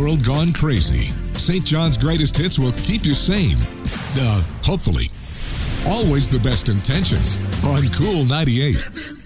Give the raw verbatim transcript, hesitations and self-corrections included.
world gone crazy, Saint John's greatest hits will keep you sane. Uh, hopefully. Always the best intentions on Cool ninety-eight.